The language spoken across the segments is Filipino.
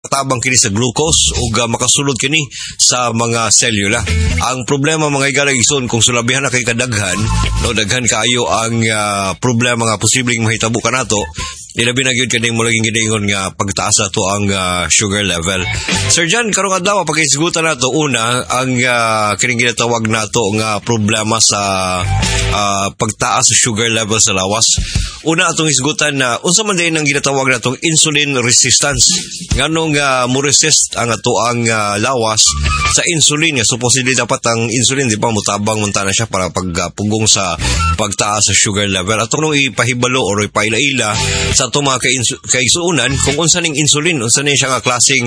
tabang kini sa glucose ug makasulod kini sa mga selula. Ang problema mga igalaigson kung sulabihan na kay kadaghan, no, daghan kaayo ang problema nga posibleng mahitabo kanato. Ilabi na gyud kaning mulaging gidingon nga pagtaas na to ang sugar level. Sir John, karong adlaw paghisgutan nato una ang kining ginatawag nato nga problema sa pagtaas sa sugar level sa lawas. Una atong hisgutan na unsa man din ang ginatawag natong insulin resistance. Nganong mo resist ang ato ang lawas sa insulin nga supposedly dapat ang insulin di ba mutabang munta na siya para pagpugong sa pagtaas sa sugar level. Atong nung ipahibalo or ipaila-ila sa ato mga kaisuunan kung unsa ning insulin, unsa ning siya nga klaseng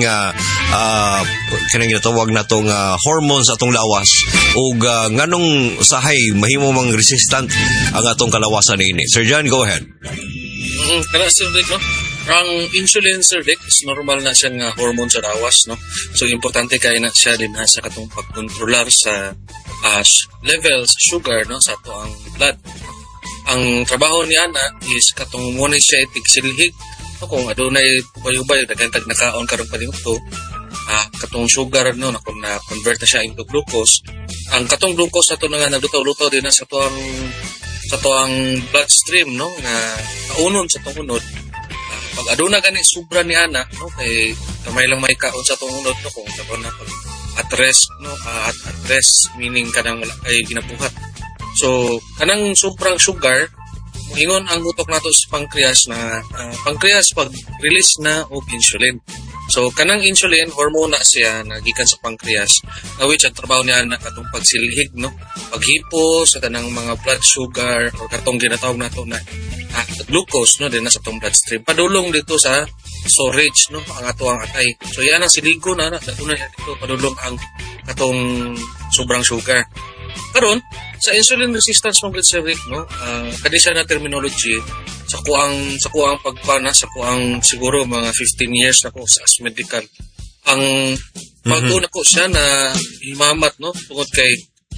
kanang ginatawag natong hormones atong lawas ug nganong usahay mahimo mang resistant ang atong kalawasan niini. Sir John, go ahead. Kana Sir Rick, no? Ang insulin, Sir Rick, is normal na siya nga hormone sa lawas, no? So importante kay na siya din sa katong pagkontrolar sa level sa sugar, no, sa ato ang blood. Ang trabaho ni ana is katong muna siya itigsilhig, no, kung adunay ubay-ubay daghan tag nakaon karon padingto katong sugar, no, na kung na convert na siya into glucose. Ang katong glucose ato nga nagluto-luto din sa to ang bloodstream, no, nga kaunon sa tong unod. Pag aduna gani sobra ni ana, no, kay kamay lang may kaon sa tong unod, no, kung tapon na pag at rest, no, at rest meaning kanang wala kay ginabuhat. So, kanang sobrang sugar, ingon ang utok nato sa pancreas na pancreas pag-release na og insulin. So, kanang insulin, hormone na siya na gikan sa pancreas, na which ang trabaho niya na katong pagsilhig, no? Paghipo sa kanang mga blood sugar o katong ginatawag nato na glucose, no, din na sa tong bloodstream. Padulong dito sa storage, no, ang ato ang atay. So, yan ang siligo na doon na dito padulong ang katong sobrang sugar. Karon sa insulin resistance mga Sir Rick, no, kadisa na terminology sa kuang pagpana sa kuang siguro mga 15 years na ko sa medical. Ang bago na ko siya na imamat, no, tungod kay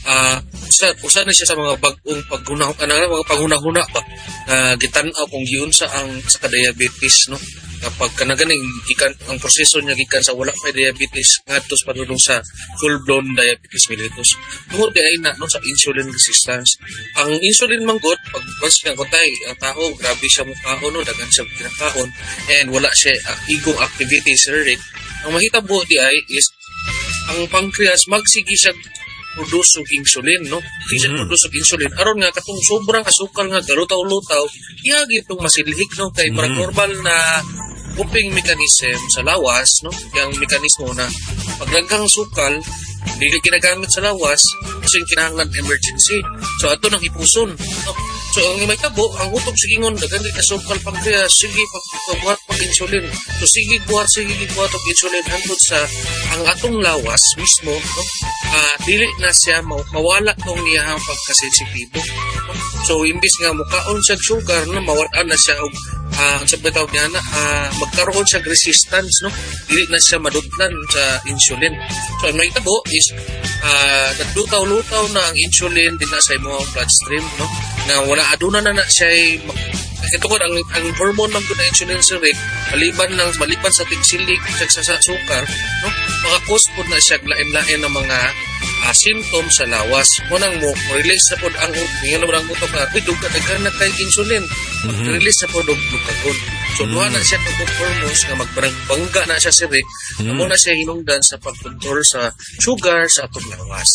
usa na siya sa mga bagong mga panghuna-huna ba gitan-aw kung giunsa ang sa diabetes, no. Kapag kanaganing gikan ang proseso niya gikan sa wala pa diabetes ngadto sa padulong sa full-blown diabetes mellitus. Tungod kay na, no, sa insulin resistance. Ang insulin manggod pag once nga kutay ang tao grabe siya mukhaon, no, daghan siya kinakaon and wala siya igong activity, Sir Rick. Ang mahitabo di ay is ang pancreas magsigi siya produce og insulin, no? Siya produce og insulin aron nga katong sobrang asukal nga galutaw-lutaw iya gitong masilhig, no, kay parang normal na coping mechanism sa lawas, no, yung mekanismo na paglagang sukal dili ginagamit sa lawas kasi kinahanglan emergency, so ato nang ipuson, no? So ang may tabo ang utok sige ngon daghan di kasukal pancreas sige pagbuhat pag insulin, so sige buhat og insulin hangtod sa ang atong lawas mismo, no, dili na siya mawala tong iyang pagkasensitibo, no? So imbis nga mukaon siya sugar, no, mawala na siya og sa bitaw niya na magkaroon siya resistance, no, dili na siya madudlan sa insulin. So ang mahitabo is naglutaw-lutaw na ang insulin din na sa imong bloodstream, no, na wala aduna na siya ito ko ang hormone ng na insulin, Sir Rick, maliban sa tigsilig sa sukar, no, maka-cause po na siya lain-lain ng mga symptoms sa lawas. Munang mo release na po ang utok na duga na kay insulin, release na po glucagon. So duha na siya ng hormones nga magbarang-bangga na siya, Sir Rick, amo na siya hinungdan sa pagkontrol sa sugar sa atong lawas.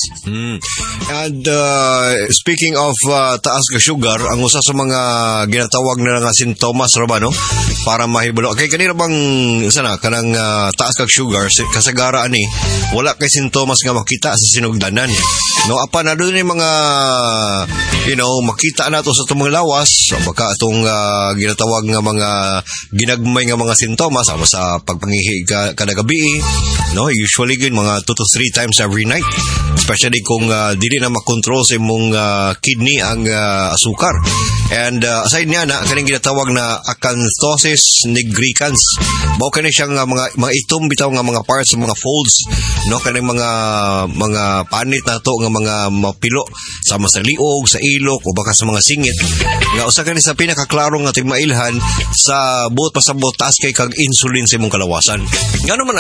And speaking of taas ka sugar, ang usa sa mga ginatawag na nga sintomas ra ba, no, para mahibalo kay kanira bang sana kanang taas ka sugar kasagara ani wala kay sintomas nga makita sa sinugdanan, no, apan na doon yung mga makita nato sa itong mga lawas baka itong ginatawag nga mga ginagmay nga mga sintomas sama sa pagpangihi kada gabi, no, usually yun mga 2 to 3 times every night, especially kung dili na makontrol sa imong kidney ang asukar. And aside niya na kaning ginatawag na acanthosis nigricans, mao kani siyang mga itom bitaw nga mga parts mga folds, no, kaning mga panit na to nga mga mapilo sama sa liog, sa ilok o baka sa mga singit nga usa kani sa pinakaklaro nga tigmailhan sa buot pasabot taas kay kag insulin sa imong kalawasan. Ngano man